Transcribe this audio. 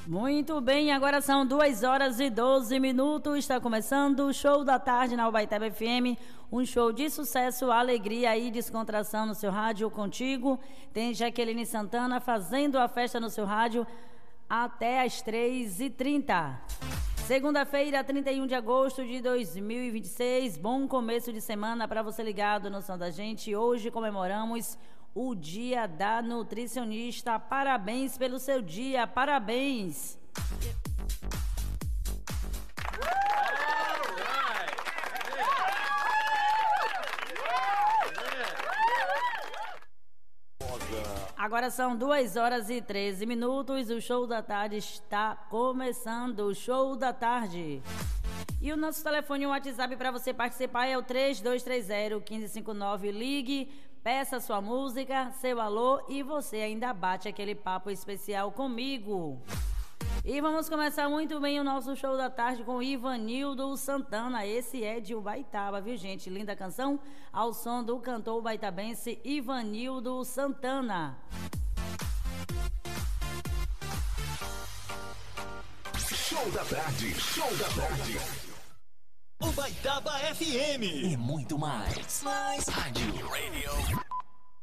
Muito bem, agora são 2h12. Está começando o Show da Tarde na Ubaitaba FM. Um show de sucesso, alegria e descontração no seu rádio contigo. Tem Jaqueline Santana fazendo a festa no seu rádio até às 3h30. Segunda-feira, 31 de agosto de 2026. Bom começo de semana para você ligado no Som da Gente. Hoje comemoramos o Dia da Nutricionista. Parabéns pelo seu dia, parabéns! Agora são 2h13. O Show da Tarde está começando. O Show da Tarde. E o nosso telefone e o WhatsApp para você participar é o 3230-1559. Ligue, peça sua música, seu alô e você ainda bate aquele papo especial comigo. E vamos começar muito bem o nosso Show da Tarde com Ivanildo Santana. Esse é de Ubaitaba, viu, gente? Linda canção ao som do cantor ubaitabense Ivanildo Santana. Show da Tarde, Show da Tarde. Ubaitaba FM e muito mais. Rádio.